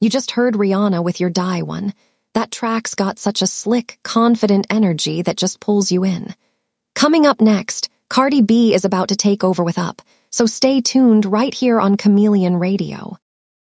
You just heard Rihanna with your Die one. That track's got such a slick, confident energy that just pulls you in. Coming up next, Cardi B is about to take over with Up, so stay tuned right here on Chameleon Radio.